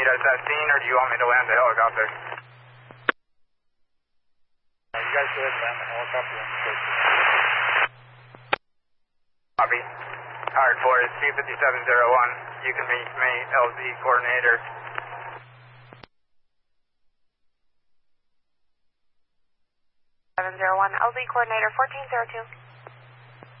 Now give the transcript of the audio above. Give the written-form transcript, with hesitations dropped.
Is that scene, or do you want me to land the helicopter? You guys go ahead and land the helicopter on the station. Copy. Hard 4 is 25701. You can meet me, LZ coordinator. 701, LZ coordinator 1402.